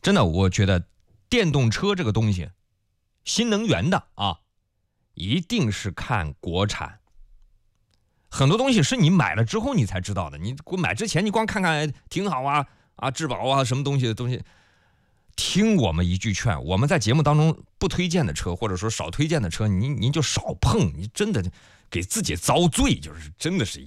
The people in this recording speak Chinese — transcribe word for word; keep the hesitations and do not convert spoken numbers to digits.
真的，我觉得电动车这个东西，新能源的啊，一定是看国产。很多东西是你买了之后你才知道的，你买之前你光看看挺好啊啊，质保啊什么东西的东西。听我们一句劝，我们在节目当中不推荐的车，或者说少推荐的车，您您就少碰，你真的给自己遭罪，就是真的是